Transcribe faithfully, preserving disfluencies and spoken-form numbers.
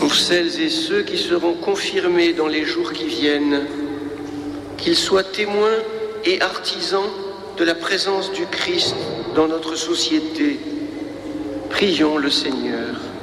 pour celles et ceux qui seront confirmés dans les jours qui viennent, qu'ils soient témoins et artisans de la présence du Christ dans notre société. Prions le Seigneur.